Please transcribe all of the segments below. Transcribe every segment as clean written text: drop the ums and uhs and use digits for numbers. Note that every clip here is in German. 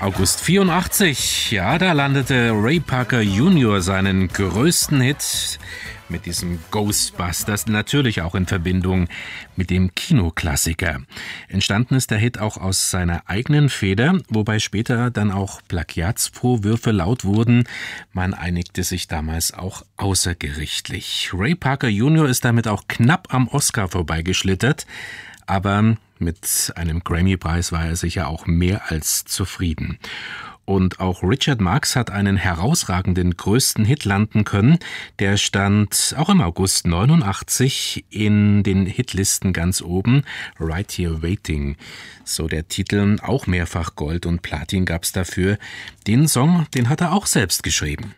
August 84, ja, da landete Ray Parker Jr. seinen größten Hit mit diesem Ghostbusters, natürlich auch in Verbindung mit dem Kinoklassiker. Entstanden ist der Hit auch aus seiner eigenen Feder, wobei später dann auch Plagiatsvorwürfe laut wurden. Man einigte sich damals auch außergerichtlich. Ray Parker Jr. ist damit auch knapp am Oscar vorbeigeschlittert, aber mit einem Grammy-Preis war er sicher auch mehr als zufrieden. Und auch Richard Marx hat einen herausragenden größten Hit landen können. Der stand auch im August 89 in den Hitlisten ganz oben. Right Here Waiting, so der Titel. Auch mehrfach Gold und Platin gab's dafür. Den Song, den hat er auch selbst geschrieben.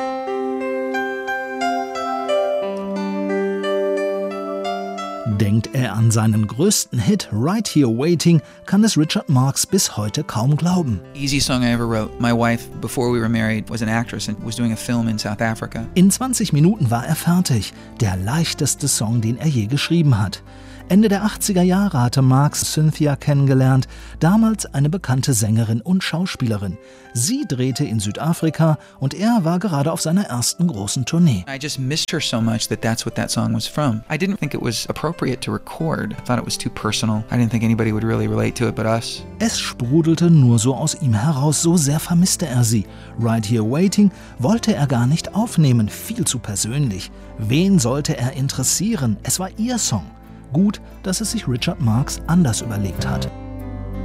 Denkt er an seinen größten Hit Right Here Waiting, kann es Richard Marx bis heute kaum glauben. Easy song I ever wrote. My wife, before we were married, was an actress and was doing a film in South Africa. In 20 Minuten war er fertig. Der leichteste Song, den er je geschrieben hat. Ende der 80er Jahre hatte Marx Cynthia kennengelernt, damals eine bekannte Sängerin und Schauspielerin. Sie drehte in Südafrika und er war gerade auf seiner ersten großen Tournee. I just missed her so much that's what that song was from. I didn't think it was appropriate to record. I thought it was too personal. I didn't think anybody would really relate to it but us. Es sprudelte nur so aus ihm heraus, so sehr vermisste er sie. Right Here Waiting wollte er gar nicht aufnehmen, viel zu persönlich. Wen sollte er interessieren? Es war ihr Song. Gut, dass es sich Richard Marx anders überlegt hat.